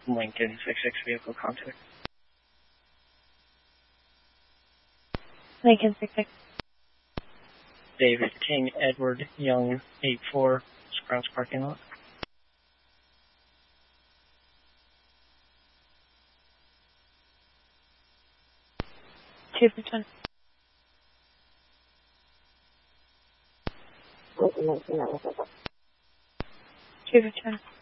Lincoln 66 vehicle contact. Lincoln 66. David King Edward Young 84, Sprouts parking lot. Two for 10. Two for 10.